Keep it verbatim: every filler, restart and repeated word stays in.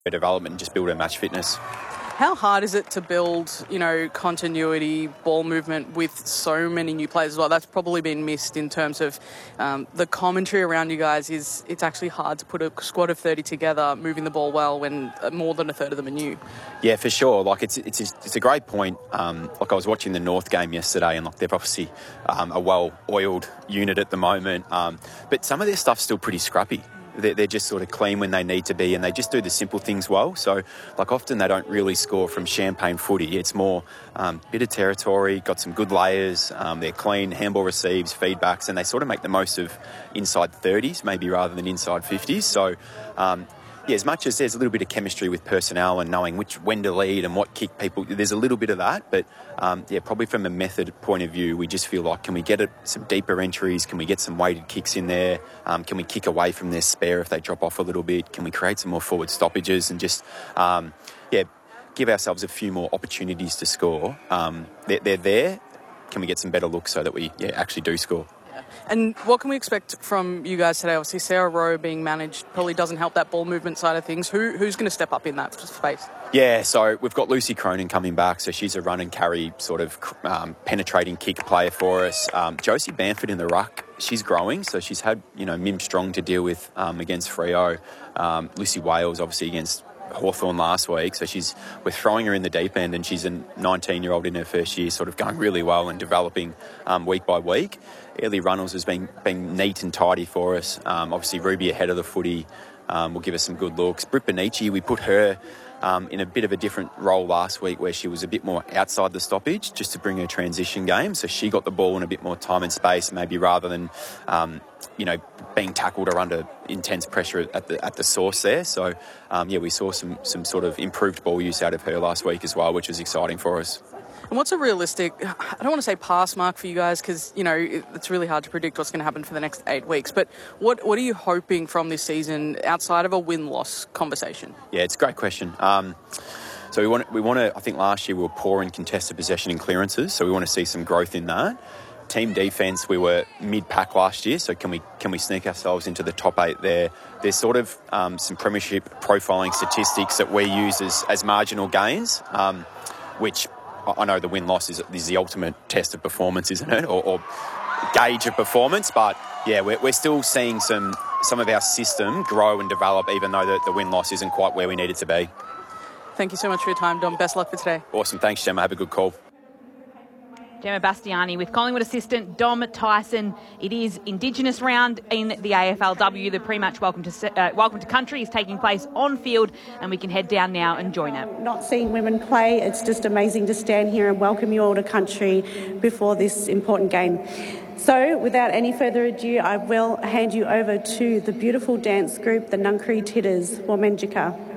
development and just build her match fitness. How hard is it to build, you know, continuity, ball movement with so many new players as well? That's probably been missed in terms of um, the commentary around you guys. Is it's actually hard to put a squad of thirty together, moving the ball well when more than a third of them are new. Yeah, for sure. Like it's it's it's a great point. Um, like I was watching the North game yesterday, and like they're obviously um, a well-oiled unit at the moment, um, but some of their stuff's still pretty scrappy. They're just sort of clean when they need to be, and they just do the simple things well. So, like, often they don't really score from champagne footy. It's more um, bit of territory, got some good layers. Um, they're clean, handball receives, feedbacks, and they sort of make the most of inside thirties, maybe rather than inside fifties. So, um, yeah, as much as there's a little bit of chemistry with personnel and knowing which when to lead and what kick people, there's a little bit of that. But um, yeah, probably from a method point of view, we just feel like, can we get it, some deeper entries? Can we get some weighted kicks in there? Um, can we kick away from their spare if they drop off a little bit? Can we create some more forward stoppages and just, um, yeah, give ourselves a few more opportunities to score? Um, they're, they're there. Can we get some better looks so that we yeah, actually do score? And what can we expect from you guys today? Obviously, Sarah Rowe being managed probably doesn't help that ball movement side of things. Who Who's going to step up in that space? Yeah, so we've got Lucy Cronin coming back, so she's a run and carry sort of um, penetrating kick player for us. Um, Josie Bamford in the ruck, she's growing, so she's had, you know, Mim Strong to deal with um, against Freo. Um, Lucy Wales, obviously, against Hawthorn last week, so she's we're throwing her in the deep end, and she's a nineteen-year-old in her first year, sort of going really well and developing um, week by week. Ellie Runnels has been been neat and tidy for us. Um, obviously, Ruby ahead of the footy um, will give us some good looks. Britt Benici, we put her um, in a bit of a different role last week, where she was a bit more outside the stoppage, just to bring her transition game. So she got the ball in a bit more time and space, maybe rather than um, you know being tackled or under intense pressure at the at the source there. So um, yeah, we saw some some sort of improved ball use out of her last week as well, which was exciting for us. And what's a realistic, I don't want to say pass mark for you guys, because, you know, it's really hard to predict what's going to happen for the next eight weeks. But what what are you hoping from this season outside of a win-loss conversation? Yeah, it's a great question. Um, so we want we want to, I think last year we were poor in contested possession and clearances, so we want to see some growth in that. Team defence, we were mid-pack last year, so can we can we sneak ourselves into the top eight there? There's sort of um, some premiership profiling statistics that we use as, as marginal gains, um, which I know the win-loss is, is the ultimate test of performance, isn't it? Or, or gauge of performance. But, yeah, we're, we're still seeing some some of our system grow and develop, even though the, the win-loss isn't quite where we need it to be. Thank you so much for your time, Dom. Best luck for today. Awesome. Thanks, Gemma. Have a good call. Gemma Bastiani with Collingwood assistant Dom Tyson. It is Indigenous round in the A F L W. The pre-match welcome to uh, welcome to country is taking place on field, and we can head down now and join it. Not seeing women play, it's just amazing to stand here and welcome you all to country before this important game. So, without any further ado, I will hand you over to the beautiful dance group, the Nunkery Titters, Womenjika.